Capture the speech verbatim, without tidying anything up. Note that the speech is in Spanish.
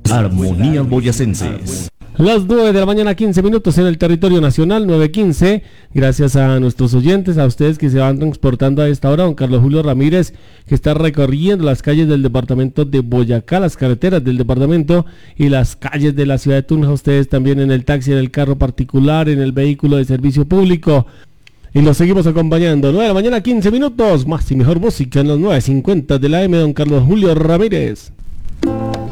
Armonías Boyacenses. Las nueve de la mañana, quince minutos en el territorio nacional, nueve quince. Gracias a nuestros oyentes, a ustedes que se van transportando a esta hora. Don Carlos Julio Ramírez, que está recorriendo las calles del departamento de Boyacá, las carreteras del departamento y las calles de la ciudad de Tunja. Ustedes también en el taxi, en el carro particular, en el vehículo de servicio público. Y los seguimos acompañando. nueve de la mañana, quince minutos. Más y mejor música en los nueve cincuenta de la A M. Don Carlos Julio Ramírez.